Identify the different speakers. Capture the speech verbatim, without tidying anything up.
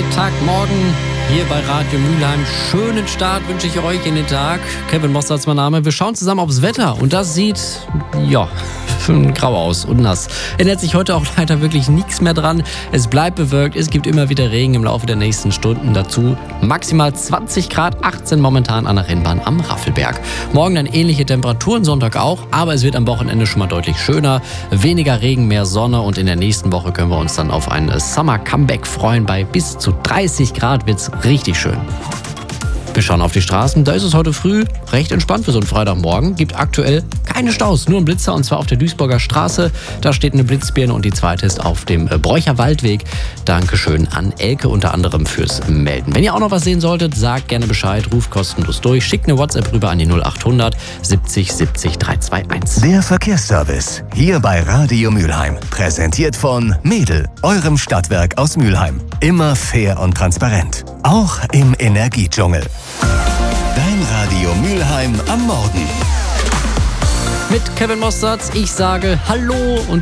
Speaker 1: Sonntagmorgen hier bei Radio Mülheim. Schönen Start wünsche ich euch in den Tag. Kevin Mostert ist mein Name. Wir schauen zusammen aufs Wetter und das sieht, ja, grau aus und nass. Ändert sich heute auch leider wirklich nichts mehr dran. Es bleibt bewölkt, es gibt immer wieder Regen im Laufe der nächsten Stunden. Dazu maximal zwanzig Grad, achtzehn momentan an der Rennbahn am Raffelberg. Morgen dann ähnliche Temperaturen, Sonntag auch, aber es wird am Wochenende schon mal deutlich schöner. Weniger Regen, mehr Sonne und in der nächsten Woche können wir uns dann auf ein Summer Comeback freuen. Bei bis zu dreißig Grad wird's richtig schön. Wir schauen auf die Straßen. Da ist es heute früh recht entspannt für so einen Freitagmorgen. Gibt aktuell keine Staus, nur ein Blitzer und zwar auf der Duisburger Straße. Da steht eine Blitzbirne und die zweite ist auf dem Bräucher Waldweg. Dankeschön an Elke unter anderem fürs Melden. Wenn ihr auch noch was sehen solltet, sagt gerne Bescheid, ruft kostenlos durch, schickt eine WhatsApp rüber an die null achthundert siebzig siebzig dreihundertzweiundzwanzig.
Speaker 2: Der Verkehrsservice hier bei Radio Mülheim. Präsentiert von Mädel, eurem Stadtwerk aus Mülheim. Immer fair und transparent. Auch im Energiedschungel. Dein Radio Mülheim am Morgen.
Speaker 1: Mit Kevin Mostert, ich sage Hallo und